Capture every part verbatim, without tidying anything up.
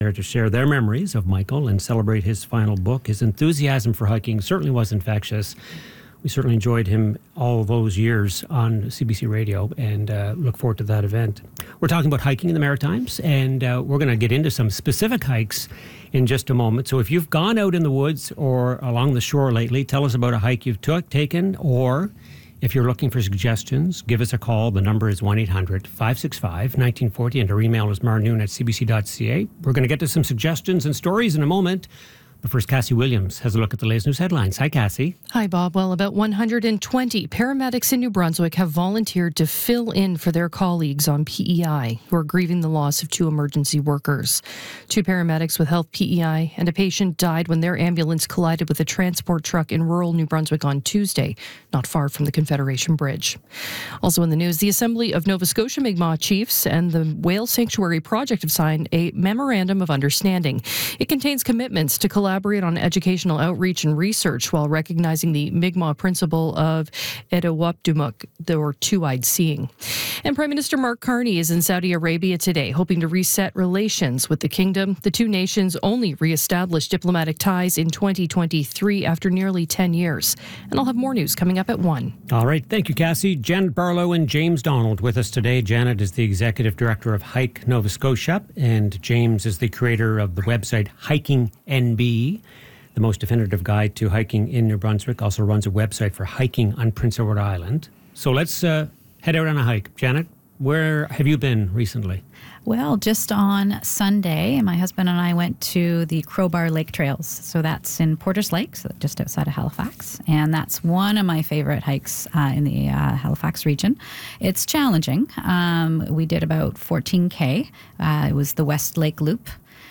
there to share their memories of Michael and celebrate his final book. His enthusiasm for hiking certainly was infectious. We certainly enjoyed him all those years on C B C Radio and uh, look forward to that event. We're talking about hiking in the Maritimes, and uh, we're going to get into some specific hikes in just a moment. So if you've gone out in the woods or along the shore lately, tell us about a hike you've took, taken, or if you're looking for suggestions, give us a call. The number is one eight hundred five six five one nine four zero, and our email is marnoon at c b c dot c a. We're going to get to some suggestions and stories in a moment. But first, Cassie Williams has a look at the latest news headlines. Hi, Cassie. Hi, Bob. Well, about one hundred twenty paramedics in New Brunswick have volunteered to fill in for their colleagues on P E I who are grieving the loss of two emergency workers. Two paramedics with health P E I and a patient died when their ambulance collided with a transport truck in rural New Brunswick on Tuesday, not far from the Confederation Bridge. Also in the news, the Assembly of Nova Scotia Mi'kmaq Chiefs and the Whale Sanctuary Project have signed a Memorandum of Understanding. It contains commitments to collaborate Collaborate on educational outreach and research while recognizing the Mi'kmaq principle of Etowapdumuk, or two-eyed seeing. And Prime Minister Mark Carney is in Saudi Arabia today, hoping to reset relations with the kingdom. The two nations only re-established diplomatic ties in twenty twenty-three after nearly ten years. And I'll have more news coming up at one. All right. Thank you, Cassie. Janet Barlow and James Donald with us today. Janet is the executive director of Hike Nova Scotia, and James is the creator of the website Hiking N B, the most definitive guide to hiking in New Brunswick. Also runs a website for hiking on Prince Edward Island. So let's uh, head out on a hike. Janet, where have you been recently? Well, just on Sunday, my husband and I went to the Crowbar Lake Trails. So that's in Porters Lake, so just outside of Halifax. And that's one of my favorite hikes uh, in the uh, Halifax region. It's challenging. Um, we did about fourteen K. Uh, it was the West Lake Loop.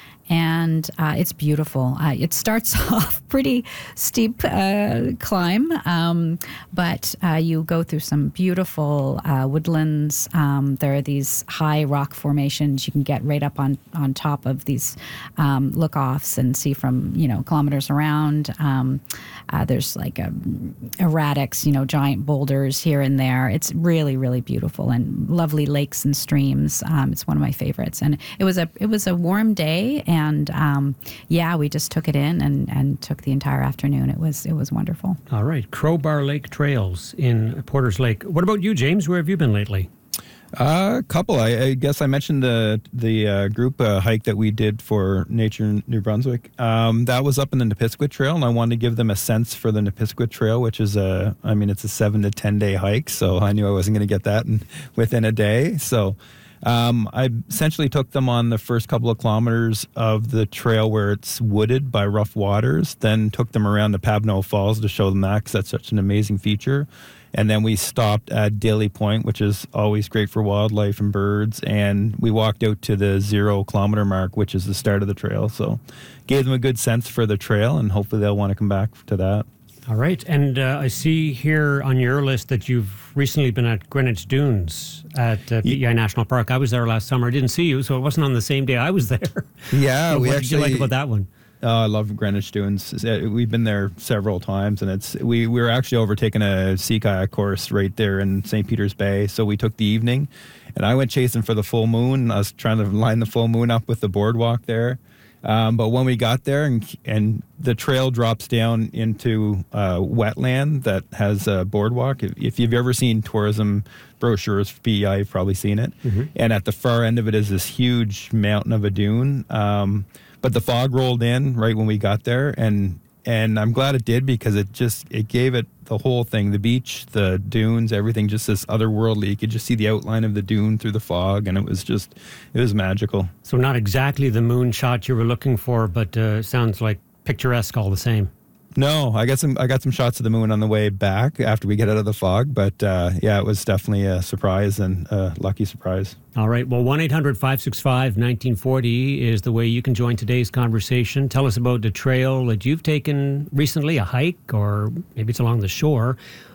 And uh, it's beautiful. Uh, it starts off pretty steep uh, climb, um, but uh, you go through some beautiful uh, woodlands. Um, there are these high rock formations. You can get right up on, on top of these um, look-offs and see from, you know, kilometers around. Um, uh, there's like a, erratics, you know, giant boulders here and there. It's really, really beautiful, and lovely lakes and streams. Um, it's one of my favorites. And it was a it was a warm day. And And um, yeah, we just took it in and, and took the entire afternoon. It was it was wonderful. All right. Crowbar Lake Trails in Porters Lake. What about you, James? Where have you been lately? A uh, couple. I, I guess I mentioned the the uh, group uh, hike that we did for Nature in New Brunswick. Um, that was up in the Nipisiguit Trail, and I wanted to give them a sense for the Nipisiguit Trail, which is a, I mean, it's a seven to ten day hike. So I knew I wasn't going to get that in, within a day. So. Um, I essentially took them on the first couple of kilometers of the trail where it's wooded by rough waters, then took them around the Pabno Falls to show them that because that's such an amazing feature. And then we stopped at Daly Point, which is always great for wildlife and birds. And we walked out to the zero kilometer mark, which is the start of the trail. So gave them a good sense for the trail, and hopefully they'll want to come back to that. All right. And uh, I see here on your list that you've recently been at Greenwich Dunes at uh, P E I National Park. I was there last summer. I didn't see you, so it wasn't on the same day I was there. Yeah. So we what actually, did you like about that one? Oh, I love Greenwich Dunes. We've been there several times, and it's we, we were actually overtaking a sea kayak course right there in Saint Peter's Bay. So we took the evening, and I went chasing for the full moon. I was trying to line the full moon up with the boardwalk there. Um, but when we got there, and and the trail drops down into uh, wetland that has a boardwalk. If, if you've ever seen tourism brochures for P E I, you've probably seen it. Mm-hmm. And at the far end of it is this huge mountain of a dune. Um, but the fog rolled in right when we got there, and and I'm glad it did because it just it gave it the whole thing, the beach, the dunes, everything, just this otherworldly. You could just see the outline of the dune through the fog, and it was just, it was magical. So not exactly the moon shot you were looking for, but uh, sounds like picturesque all the same. No, I got some I got some shots of the moon on the way back after we get out of the fog, but uh, yeah, it was definitely a surprise and a lucky surprise. All right. Well, one eight hundred five six five one nine four zero is the way you can join today's conversation. Tell us about the trail that you've taken recently, a hike, or maybe it's along the shore,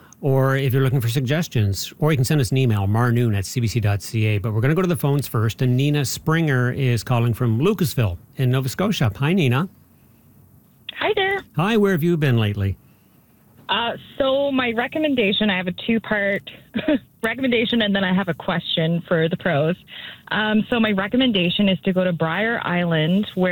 or if you're looking for suggestions, or you can send us an email, marnoon at c b c dot c a. But we're going to go to the phones first, and Nina Springer is calling from Lucasville in Nova Scotia. Hi, Nina. Hi there. Hi, where have you been lately? Uh, so my recommendation, I have a two-part recommendation, and then I have a question for the pros. Um, so my recommendation is to go to Briar Island, where